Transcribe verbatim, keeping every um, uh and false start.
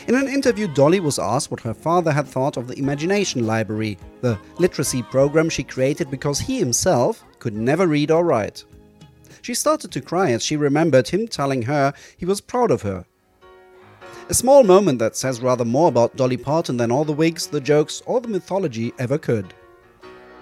In an interview, Dolly was asked what her father had thought of the Imagination Library, the literacy program she created because he himself could never read or write. She started to cry as she remembered him telling her he was proud of her. A small moment that says rather more about Dolly Parton than all the wigs, the jokes or the mythology ever could.